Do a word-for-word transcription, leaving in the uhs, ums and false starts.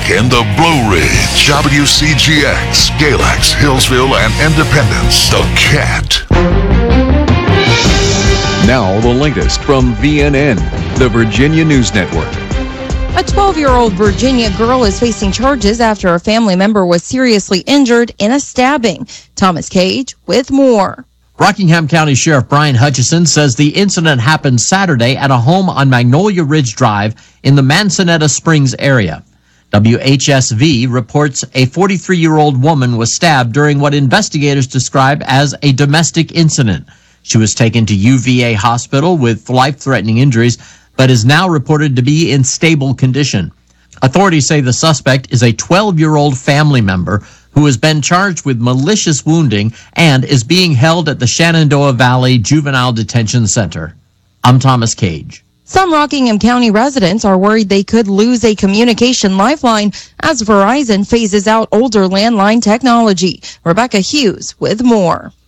in the Blue Ridge, W C G X, Galax, Hillsville, and Independence. The Cat. Now the latest from V N N, the Virginia News Network. A twelve-year-old Virginia girl is facing charges after a family member was seriously injured in a stabbing. Thomas Cage with more. Rockingham County Sheriff Brian Hutchison says the incident happened Saturday at a home on Magnolia Ridge Drive in the Manzanetta Springs area. W H S V reports a forty-three-year-old woman was stabbed during what investigators describe as a domestic incident. She was taken to U V A hospital with life-threatening injuries, but is now reported to be in stable condition. Authorities say the suspect is a twelve-year-old family member who has been charged with malicious wounding and is being held at the Shenandoah Valley Juvenile Detention Center. I'm Thomas Cage. Some Rockingham County residents are worried they could lose a communication lifeline as Verizon phases out older landline technology. Rebecca Hughes with more.